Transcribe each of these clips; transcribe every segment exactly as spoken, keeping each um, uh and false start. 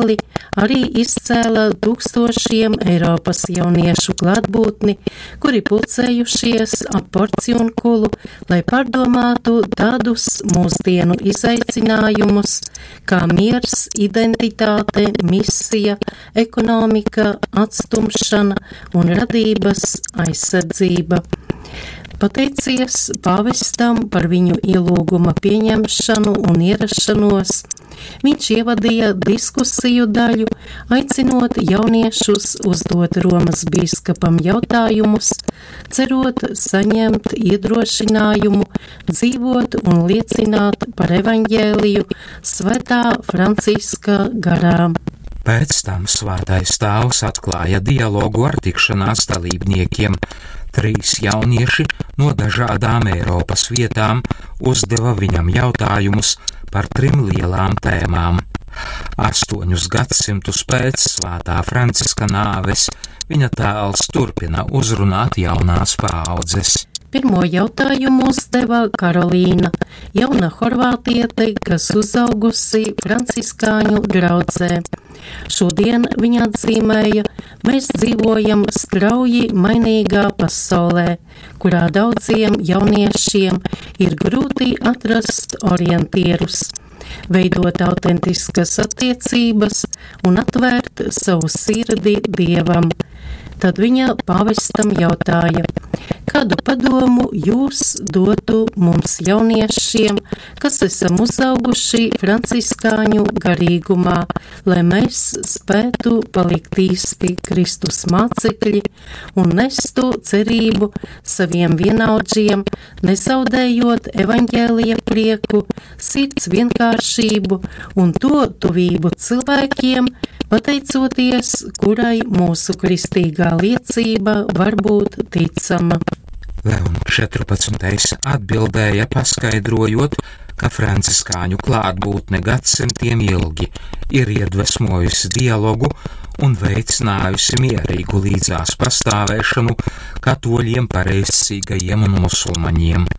zīmoli arī izcēla tūkstošiem Eiropas jauniešu klātbūtni, kuri pulcējušies ap porciunkulu, lai pārdomātu tādus mūsdienu izaicinājumus kā miers, identitāte, misija, ekonomika, atstumšana un radības aizsardzība. Pateicies pāvestam par viņu ielūguma pieņemšanu un ierašanos, viņš ievadīja diskusiju daļu, aicinot jauniešus uzdot Romas bīskapam jautājumus, cerot saņemt iedrošinājumu, dzīvot un liecināt par evaņģēliju Svētā Franciska garā. Pēc tam Svētais Tēvs atklāja dialogu ar tikšanās dalībniekiem. Trīs jaunieši no dažādām Eiropas vietām uzdeva viņam jautājumus par trim lielām tēmām. Astoņus gadsimtus pēc Svētā Franciska nāves viņa tēls turpina uzrunāt jaunās paaudzes. Pirmo jautājumu uzdeva Karolīna, jauna horvātiete, kas uzaugusi franciskāņu draudzē. Šodien viņa atzīmēja, mēs dzīvojam strauji mainīgā pasaulē, kurā daudziem jauniešiem ir grūti atrast orientierus, veidot autentiskas attiecības un atvērt savu sirdi Dievam. Tad viņa pāvestam jautāja, kādu padomu jūs dotu mums jauniešiem, kas esam uzauguši franciskāņu garīgumā, lai mēs spētu palikt īsti Kristus mācekļi un nestu cerību saviem vienaudžiem, nezaudējot evaņģēlija prieku, sirds vienkāršību un to tuvību cilvēkiem, pateicoties, kurai mūsu kristīgā liecība var būt ticama. Leons četrpadsmitais atbildēja paskaidrojot, ka franciskāņu klātbūtne gadsimtiem ilgi ir iedvesmojusi dialogu un veicinājusi mierīgu līdzās pastāvēšanu katoļiem, pareizcīgajiem un musulmaņiem.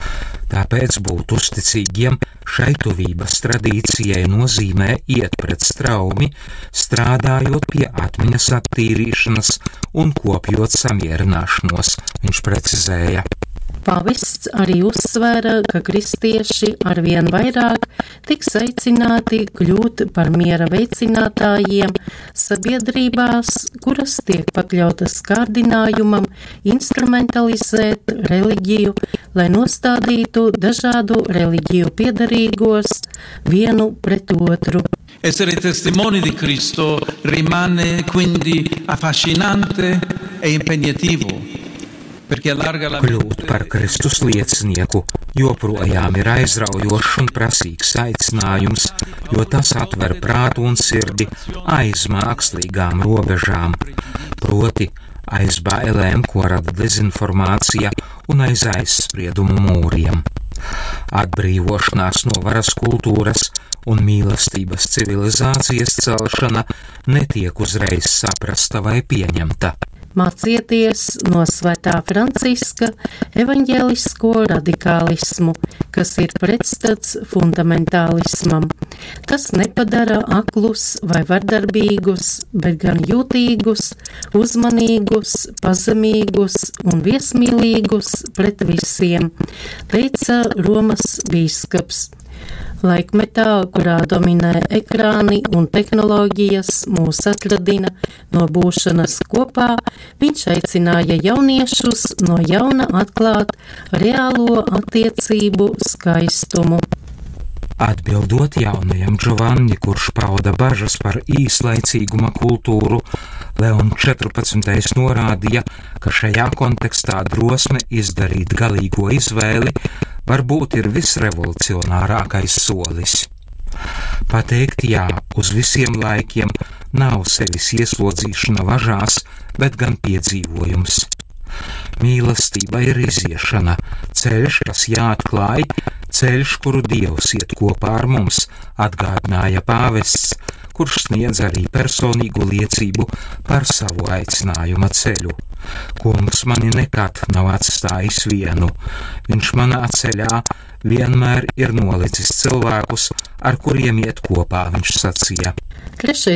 Tāpēc būt uzticīgiem šai tuvības tradīcijai nozīmē iet pret straumi, strādājot pie atmiņas attīrīšanas un kopjot samierināšanos, viņš precizēja. Pāvests arī uzsvēra, ka kristieši arvien vairāk tiks aicināti kļūt par miera veicinātājiem sabiedrībās, kuras tiek pakļautas kārdinājumam instrumentalizēt reliģiju, lai nostādītu dažādu reliģiju piedarīgos vienu pret otru. Essere testimoni di Cristo rimane quindi affascinante e impegnativo. Kļūt par Kristus liecinieku joprojām ir aizraujošs un prasīgs aicinājums, jo tas atver prātu un sirdi aiz mākslīgām robežām, proti aiz bailēm, ko rada dezinformācija un aiz aizspriedumu mūriem. Atbrīvošanās no varas kultūras un mīlestības civilizācijas celšana netiek uzreiz saprasta vai pieņemta. Mācieties no Svētā Franciska evaņģēlisko radikālismu, kas ir pretstats fundamentālismam. Tas nepadara aklus vai vardarbīgus, bet gan jūtīgus, uzmanīgus, pazemīgus un viesmīlīgus pret visiem, teica Romas bīskaps. Laikmetā, kurā dominē ekrāni un tehnoloģijas, mūs atradina no būšanas kopā, viņš aicināja jauniešus no jauna atklāt reālo attiecību skaistumu. Atbildot jaunajam Giovanni, kurš pauda bažas par īslaicīguma kultūru, Leons četrpadsmitais norādīja, ka šajā kontekstā drosme izdarīt galīgo izvēli varbūt ir visrevolucionārākais solis. Pateikt jā uz visiem laikiem nav sevis ieslodzīšana važās, bet gan piedzīvojums. Mīlestība ir iziešana, ceļš, kas jāatklāj, ceļš, kuru Dievs iet kopā ar mums, atgādināja pāvests, kurš sniedz arī personīgu liecību par savu aicinājuma ceļu. Kungs mani nekad nav atstājis vienu, viņš manā ceļā vienmēr ir nolicis cilvēkus, ar kuriem iet kopā, viņš sacīja. Trešais